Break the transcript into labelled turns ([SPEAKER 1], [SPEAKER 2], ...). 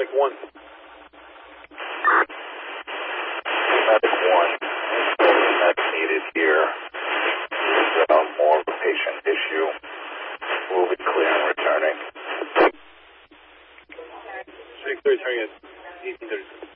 [SPEAKER 1] Medic 1.
[SPEAKER 2] Medic 1. That's needed here. More of a patient issue. We'll be clear and returning.
[SPEAKER 1] Medic 3 returning at 1837.